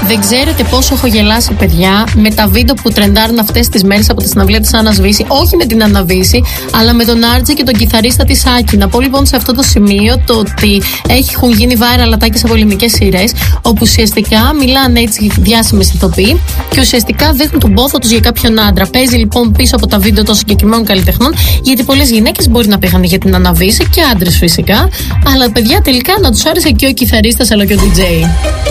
Δεν ξέρετε πόσο έχω γελάσει, παιδιά, με τα βίντεο που τρεντάρουν αυτές τις μέρες από τη συναυλία της Άννας Βύση. Όχι με την Άννα Βύση, αλλά με τον Άρτζη και τον κιθαρίστα της Άκη. Να πω λοιπόν σε αυτό το σημείο το ότι έχουν γίνει viral ατάκες από ελληνικές σειρές, όπου ουσιαστικά μιλάνε έτσι διάσημες ηθοποιοί και ουσιαστικά δείχνουν τον πόθο τους για κάποιον άντρα. Παίζει λοιπόν πίσω από τα βίντεο των συγκεκριμένων καλλιτεχνών, γιατί πολλές γυναίκες μπορεί να πήγαν για την Άννα Βύση και άντρες φυσικά. Αλλά παιδιά τελικά να τους άρεσε και ο κιθαρίστας αλλά και ο DJ.